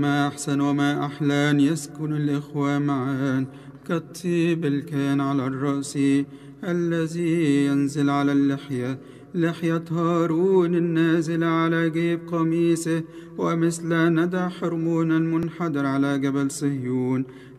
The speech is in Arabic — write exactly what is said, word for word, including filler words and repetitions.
ما أحسن وما أحلى أن يسكن الإخوة معا كالطيب الكان على الرأس الذي ينزل على اللحية، لحية هارون النازل على جيب قميصه، ومثل ندى حرمون منحدر على جبل صهيون.